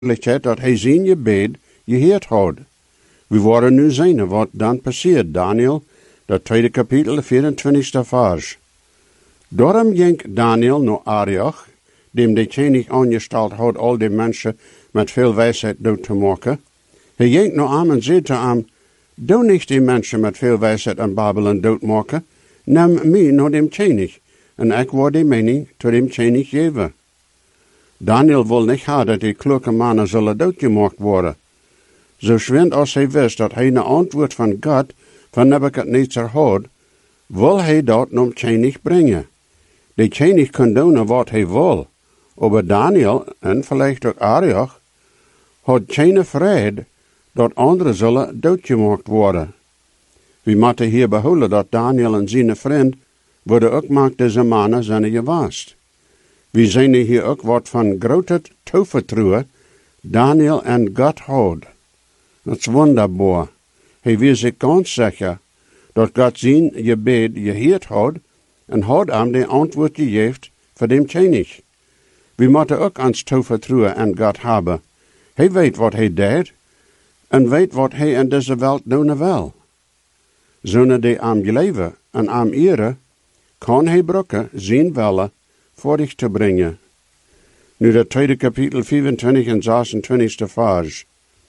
dat hij zijn gebed geheerd had. We worden nu zien wat dan passiert. Daniel, dat tweede kapitel, de 24e vers. Daarom ging Daniel naar Arioch, dem de koning aangesteld had al die mensen met veel wijsheid dood te maken. Hij ging naar hem en zei te hem, doe niet die mensen met veel wijsheid aan Babylon doodmaken, neem mij naar dem koning, en ik word die mening tot dem koning geven. Daniel wil niet hebben dat die kloeke mannen zullen doodgemaakt worden. Zo schwind als hij wist dat hij een antwoord van God van Nebuchadnezzar had, wil hij dat naar koning brengen. De koning kan doen wat hij wil. Maar Daniel, en vielleicht ook Arioch, had geen vrede dat anderen zullen doodgemaakt worden. We moeten hier behouden dat Daniel en zijn vriend worden ook maakt deze mannen zijn gewaast. We zien hier ook wat van grote tovertrouwen Daniel en God had. Dat is wonderbaar. Hij wist zich ganz zeker dat God zijn gebed geheerd had en had hem de antwoord gegeven voor dem koning. We moeten ook ons tovertrouwen aan God hebben. Hij weet wat hij deed en weet wat hij in deze wereld doen wil. Zonder die hem leven en hem eren, kan hij brokken zijn willen voor zich te brengen. Nu dat tweede kapitel 25 en 26 vers.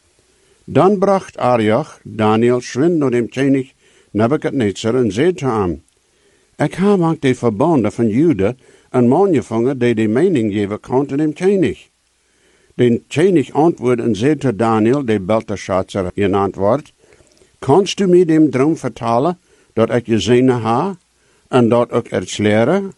Dan bracht Arioch Daniel schwind naar dem koning Nebuchadnezzar en zei te hem, ik heb ook de verbonden van Juda een man gevangen die de mening geven kon te dem koning. Den koning antwoordde en zei te Daniel, die Belteshazzar genannt wordt, kannst du mij dem droom vertalen, dat ik gezien ha, en dat ook het leren?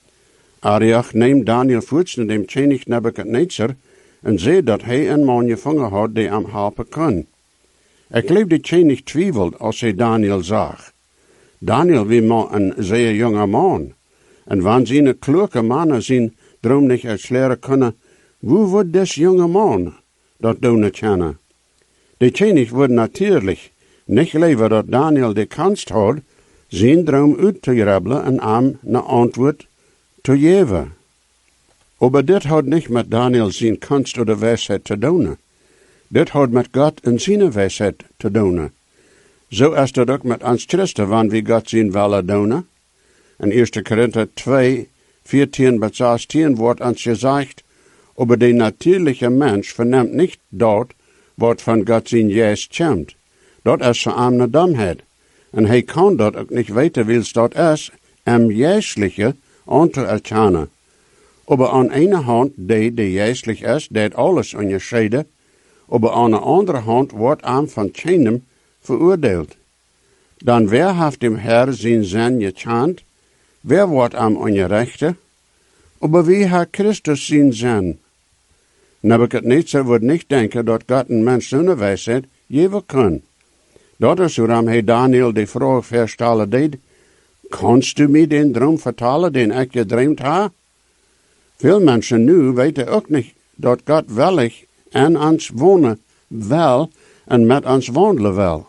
Arioch neemt Daniel voets naar dem koning Nebuchadnezzar en zei dat hij een man gevangen had die hem helpen kon. Ik geloof de koning twijfelde als hij Daniel zag. Daniel was maar een zeer jonge man. En wanneer zijn kloeke mannen zijn droom niet uitsleren kunnen, hoe wordt des jonge man dat doen kennen? De koning wordt natuurlijk niet geloven dat Daniel de kans had zijn droom uit te grabbelen en hem een antwoord te geven. Maar dit had niet met Daniel zijn kunst of de wijsheid te doen. Dit had met God en zijn wijsheid te doen. Zo is dat ook met ons Christen, wanneer we God zijn willen doen. In 1 Korinther 2, 14 bis 16 wordt ons gezegd, aber de natuurlijke mens verneemt niet dat wat van God zijn geest komt. Dat is voor hem een domheid. En hij kan dat ook niet weten, wils dat is, geestliche aan te erkennen. Aber aan ene hand, die geestlich is, deed alles onderscheiden, aber aan de andere hand wordt hem van keinem veroordeeld. Dan wer heeft dem Herr zijn zin gekend, wer wordt hem ongerechte, aber wie hat Christus zijn zin? Nebuchadnezzar wordt niet denken dat God een mens zonder wijsheid geven kan. Dat is waarom hij Daniel de vraag verstellen deed, kannst du mij den droom vertalen, den ik gedreamd ha? Veel mensen nu weten ook niet dat God wellig en ons wonen wil en met ons wandelen wil.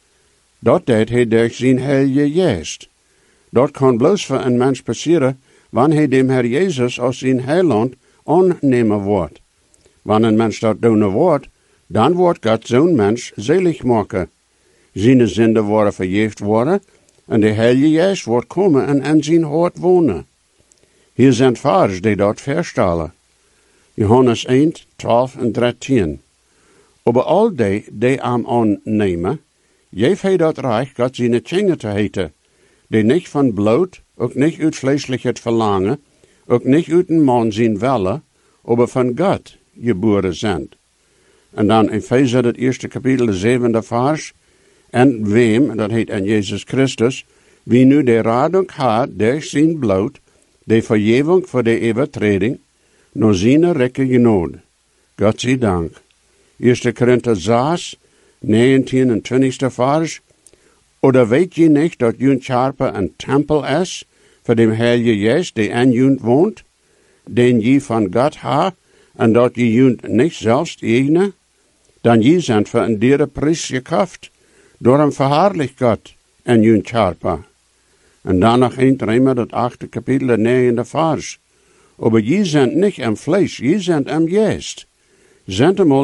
Dat deed hij door zijn heilige geest. Dat kan bloos voor een mens passeren, wanneer hij dem Herr Jezus als zijn heiland aannemen wordt. Wanneer een mens dat doen wordt, dan wordt God zo'n mens zelig maken. Zijn zinden worden vergeefd worden, en de Heilige Geest wordt komen en in zijn hart wonen. Hier zijn vers die dat verstellen. Johannes 1, 12 en 13. Aber al die am aannemen, geeft hij dat reich God zijn kinderen te heten, die niet van bloed, ook niet uit vleeselijkheid verlangen, ook niet uit een man zijn willen, aber van God geboren zijn. En dan Efezer het eerste kapitel, de 7e vers, en wem, dat heet aan Jezus Christus, wie nu de radung had, door zijn bloed, de vergeving voor de overtreding, naar zijn rijke genade. God zij dank. 1 Korinther 6, 19 en 20 vers. Oder weet je niet dat jun Charpe een tempel is, voor dem Heilige Geest, die in jun woont, den je van God ha, en dat je jun niet zelfs eigen? Dan je zijn voor een dere prijs gekocht, door een verhaarlijk God en jun Charpe. En dan nog een Römer, het 8e kapitel, de 9e vers. Aber je zijn niet im Fleisch, je zijn im Geest. Zend hem